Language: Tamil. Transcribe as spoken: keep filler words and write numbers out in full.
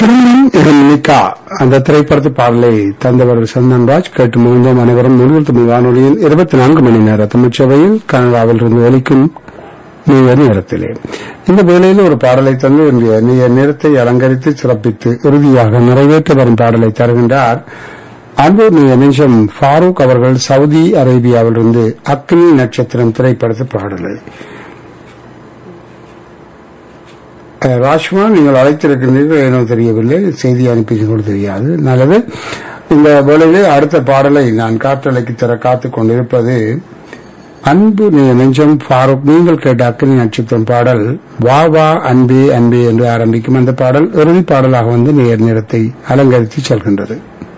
திருமணம் இருமிக்கா அந்த திரைப்படத்து பாடலை தந்தவர் சந்தன்ராஜ் கேட்டு முழுந்தோம் அனைவரும் முழுவதும் தமிழ் வானொலியில் இருபத்தி நான்கு மணி நேர தமிழ்ச்சபையில் கனடாவில் இருந்து ஒலிக்கும் நீய நேரத்திலே இந்த வேளையில் ஒரு பாடலை தந்து இன்றைய நீய நேரத்தை அலங்கரித்து சிறப்பித்து இறுதியாக நிறைவேற்ற வரும் பாடலை தருகின்றார் அன்பு நீய நிமிஷம் ஃபாரூக் அவர்கள் சவுதி அரேபியாவிலிருந்து அக்னி நட்சத்திரம் திரைப்படத்து பாடலை. ராஷ்மா, நீங்கள் அழைத்திருக்கின்றீர்கள் ஏனோ தெரியவில்லை, செய்தி அனுப்பிக்கொண்டு தெரியாது. நல்லது. இந்த வேளையிலே அடுத்த பாடலை நான் காற்றலைக்கு தர காத்துக் கொண்டிருப்பது அன்பு நெஞ்சம் ஃபாரூக் நீங்கள் கேட்ட அக்னி நட்சத்திரம் பாடல் வா வா அன்பே அன்பே என்று ஆரம்பிக்கும் அந்த பாடல் இறுதி பாடலாக வந்து நேர் நேரத்தை அலங்கரித்து செல்கின்றது.